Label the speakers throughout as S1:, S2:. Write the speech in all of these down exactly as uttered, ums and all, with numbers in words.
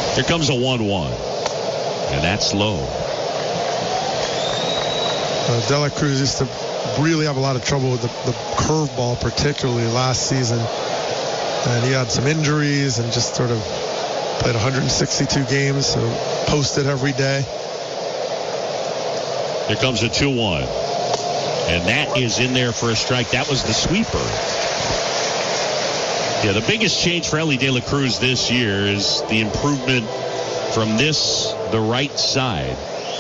S1: Here comes a one one. And that's low.
S2: Uh, De La Cruz used to really have a lot of trouble with the, the curveball, particularly last season. And he had some injuries and just sort of played one hundred sixty-two games, so posted every day.
S1: Here comes a two one. And that is in there for a strike. That was the sweeper. Yeah, the biggest change for Elly De La Cruz this year is the improvement from this, the right side.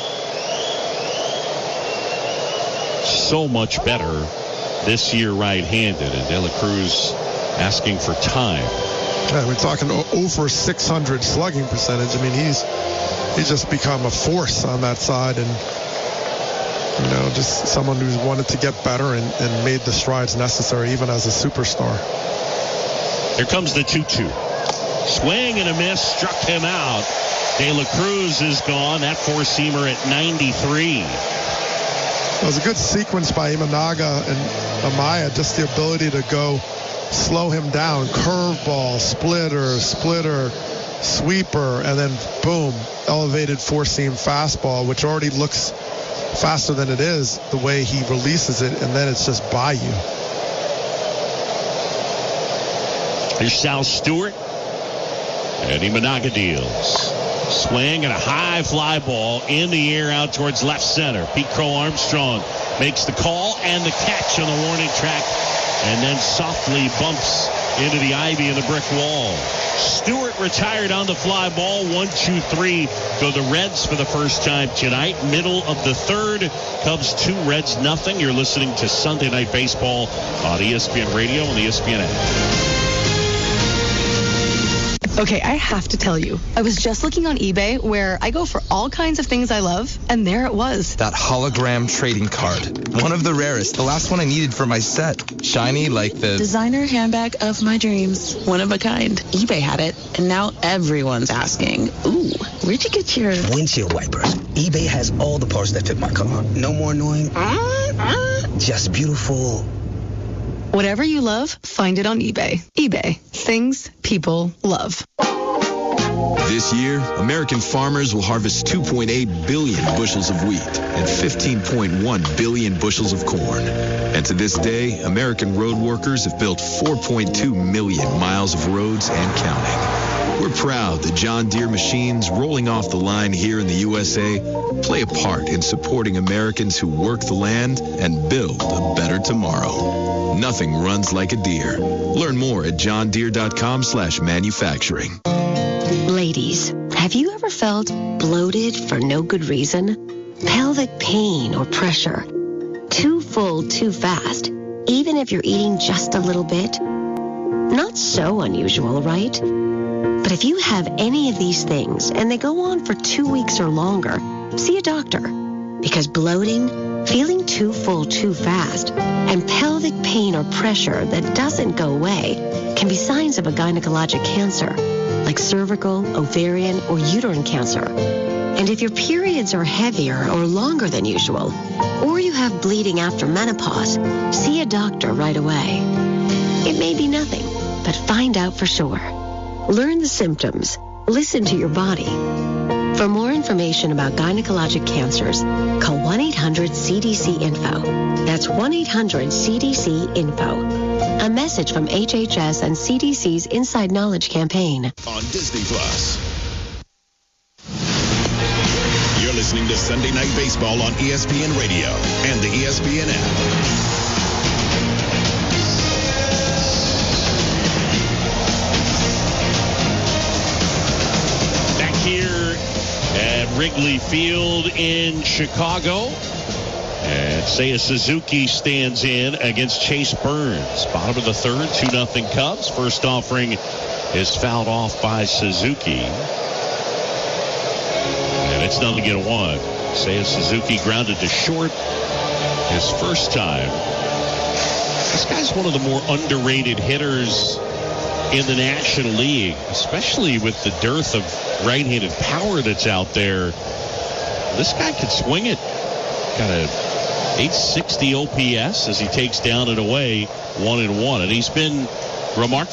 S1: So much better this year right-handed. And De La Cruz asking for time.
S2: Yeah, we're talking over six hundred slugging percentage. I mean, he's he's just become a force on that side, and you know, just someone who's wanted to get better and, and made the strides necessary, even as a superstar.
S1: Here comes the two two. Swing and a miss, struck him out. De La Cruz is gone. That four-seamer at ninety-three.
S2: It was a good sequence by Imanaga and Amaya, just the ability to go slow him down. Curveball, splitter, splitter, sweeper, and then boom, elevated four-seam fastball, which already looks faster than it is the way he releases it, and then it's just by you.
S1: Here's Sal Stewart, and Imanaga deals. Swing and a high fly ball in the air out towards left center. Pete Crow Armstrong makes the call and the catch on the warning track, and then softly bumps into the ivy and the brick wall. Stewart retired on the fly ball. One, two, three go the Reds for the first time tonight. Middle of the third. Cubs two, Reds nothing. You're listening to Sunday Night Baseball on E S P N Radio and the E S P N app.
S3: Okay, I have to tell you, I was just looking on eBay where I go for all kinds of things I love, and there it was.
S4: That hologram trading card. One of the rarest. The last one I needed for my set. Shiny like the...
S5: designer handbag of my dreams. One of a kind. eBay had it, and now everyone's asking, ooh, where'd you get your...
S6: windshield wipers. eBay has all the parts that fit my car. No more annoying... Uh, uh, just beautiful...
S3: Whatever you love, find it on eBay. eBay. Things people love.
S7: This year, American farmers will harvest two point eight billion bushels of wheat and fifteen point one billion bushels of corn. And to this day, American road workers have built four point two million miles of roads and counting. We're proud that John Deere machines rolling off the line here in the U S A play a part in supporting Americans who work the land and build a better tomorrow. Nothing runs like a Deere. Learn more at john deere dot com slash manufacturing.
S8: Ladies, have you ever felt bloated for no good reason? Pelvic pain or pressure? Too full, too fast, even if you're eating just a little bit? Not so unusual, right? But if you have any of these things and they go on for two weeks or longer, see a doctor. Because bloating, feeling too full too fast, and pelvic pain or pressure that doesn't go away can be signs of a gynecologic cancer, like cervical, ovarian, or uterine cancer. And if your periods are heavier or longer than usual, or you have bleeding after menopause, see a doctor right away. It may be nothing, but find out for sure. Learn the symptoms. Listen to your body. For more information about gynecologic cancers, call one eight hundred C D C info. That's one eight hundred C D C info. A message from H H S and C D C's Inside Knowledge campaign.
S7: On Disney Plus. You're listening to Sunday Night Baseball on E S P N Radio and the E S P N app.
S1: Wrigley Field in Chicago. And Seiya Suzuki stands in against Chase Burns. Bottom of the third, two nothing Cubs. First offering is fouled off by Suzuki. And it's nothing to one. Seiya Suzuki grounded to short his first time. This guy's one of the more underrated hitters in the National League, especially with the dearth of right-handed power that's out there. This guy could swing it. Got a eight sixty O P S as he takes down and away one and one. And he's been remarkable.